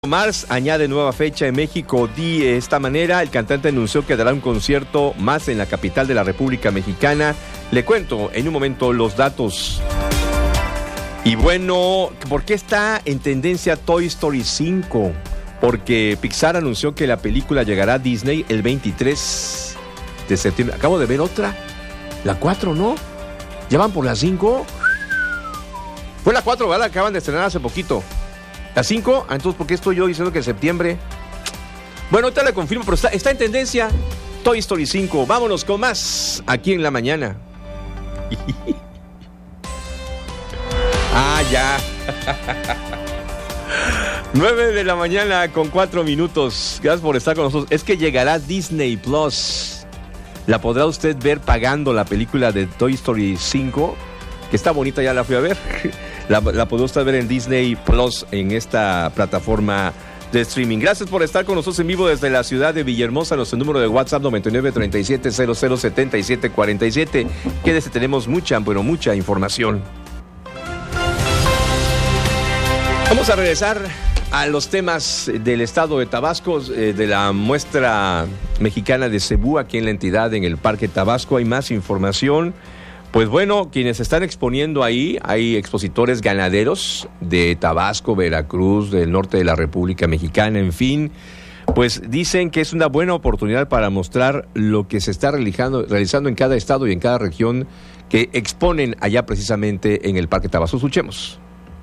Mars añade nueva fecha en México. De esta manera, el cantante anunció que dará un concierto más en la capital de la República Mexicana. Le cuento en un momento los datos. Y bueno, ¿por qué está en tendencia Toy Story 5? Porque Pixar anunció que la película llegará a Disney el 23 de septiembre. Acabo de ver otra, la 4, ¿no? ¿Ya van por la 5? Fue la 4, ¿verdad? Acaban de estrenar hace poquito. ¿La 5? Entonces, ¿por qué estoy yo diciendo que en septiembre? Bueno, ahorita le confirmo, pero está en tendencia Toy Story 5. Vámonos con más aquí en la mañana. Ya. 9 de la mañana con 4 minutos. Gracias por estar con nosotros. Es que llegará Disney Plus. La podrá usted ver pagando la película de Toy Story 5, que está bonita, ya la fui a ver. La podrá usted ver en Disney Plus, en esta plataforma de streaming. Gracias por estar con nosotros en vivo desde la ciudad de Villahermosa. Nuestro número de WhatsApp 9937007747. Quédese, tenemos mucha información. Vamos a regresar a los temas del estado de Tabasco, de la muestra mexicana de cebú aquí en la entidad, en el Parque Tabasco. Hay más información. Pues bueno, quienes están exponiendo ahí, hay expositores ganaderos de Tabasco, Veracruz, del norte de la República Mexicana, en fin. Pues dicen que es una buena oportunidad para mostrar lo que se está realizando en cada estado y en cada región que exponen allá precisamente en el Parque Tabasco. Escuchemos.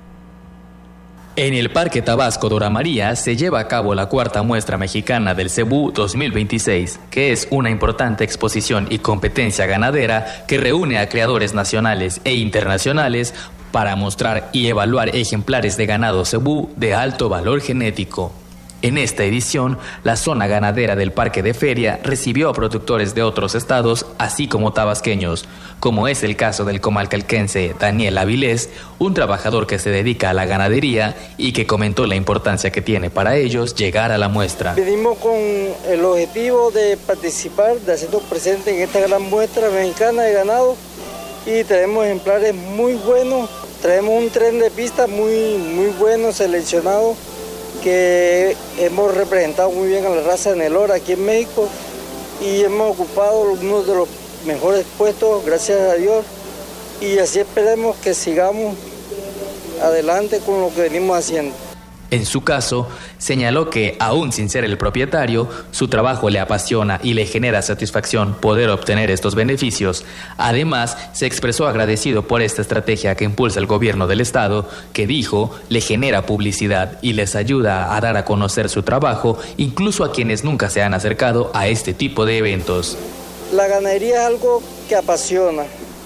En el Parque Tabasco Dora María se lleva a cabo la cuarta muestra mexicana del cebú 2026, que es una importante exposición y competencia ganadera que reúne a criadores nacionales e internacionales para mostrar y evaluar ejemplares de ganado cebú de alto valor genético. En esta edición, la zona ganadera del Parque de Feria recibió a productores de otros estados, así como tabasqueños, como es el caso del comalcalquense Daniel Avilés, un trabajador que se dedica a la ganadería y que comentó la importancia que tiene para ellos llegar a la muestra. Venimos con el objetivo de participar, de hacernos presentes en esta gran muestra mexicana de ganado, y tenemos ejemplares muy buenos, traemos un tren de pista muy bueno, seleccionado, que hemos representado muy bien a la raza en el oro aquí en México y hemos ocupado uno de los mejores puestos, gracias a Dios, y así esperemos que sigamos adelante con lo que venimos haciendo. En su caso, señaló que, aún sin ser el propietario, su trabajo le apasiona y le genera satisfacción poder obtener estos beneficios. Además, se expresó agradecido por esta estrategia que impulsa el gobierno del estado, que dijo le genera publicidad y les ayuda a dar a conocer su trabajo, incluso a quienes nunca se han acercado a este tipo de eventos. La ganadería es algo que apasiona.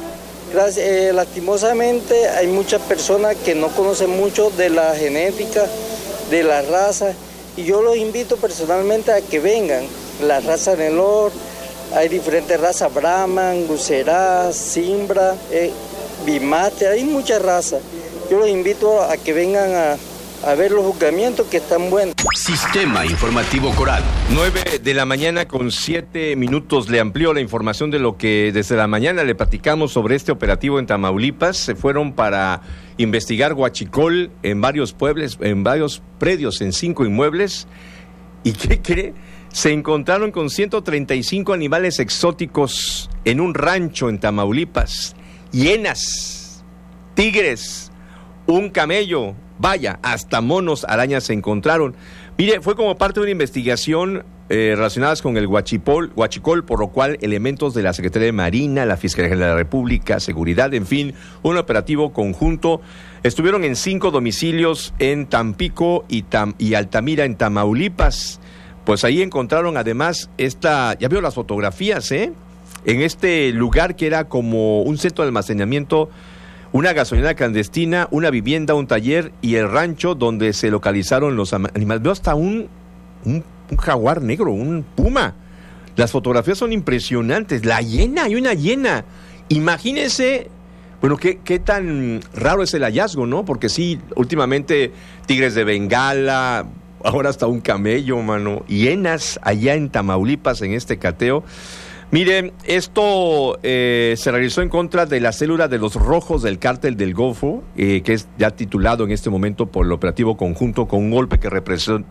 Lastimosamente hay muchas personas que no conocen mucho de la genética, de las razas, y yo los invito personalmente a que vengan. La raza Nelor, hay diferentes razas, Brahman, Gucerá, Simbra, Bimate, hay muchas razas. Yo los invito a que vengan a ver los juzgamientos, que están buenos. Sistema Informativo Coral. 9 de la mañana con 7 minutos. Le amplío la información de lo que desde la mañana le platicamos sobre este operativo en Tamaulipas. Se fueron para investigar huachicol en varios pueblos, en varios predios, en 5 inmuebles. ¿Y qué cree? Se encontraron con 135 animales exóticos en un rancho en Tamaulipas. Hienas, tigres, un camello, vaya, hasta monos arañas se encontraron. Mire, fue como parte de una investigación relacionadas con el huachicol, por lo cual elementos de la Secretaría de Marina, la Fiscalía General de la República, Seguridad, en fin, un operativo conjunto. Estuvieron en 5 domicilios en Tampico y Altamira, en Tamaulipas. Pues ahí encontraron además ya veo las fotografías, en este lugar que era como un centro de almacenamiento, una gasolinera clandestina, una vivienda, un taller y el rancho donde se localizaron los animales. Veo hasta un jaguar negro, un puma. Las fotografías son impresionantes. Hay una hiena. Imagínense, bueno, qué tan raro es el hallazgo, ¿no? Porque sí, últimamente tigres de Bengala, ahora hasta un camello, mano. Hienas allá en Tamaulipas, en este cateo. Miren, esto se realizó en contra de la célula de los rojos del cártel del Golfo, que es ya titulado en este momento por el operativo conjunto, con un golpe que